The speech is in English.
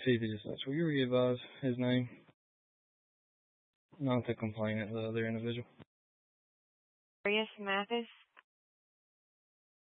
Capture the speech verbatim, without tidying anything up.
see if he just that's will you re-advise his name? Not the complainant, the other individual. Marius Mathis.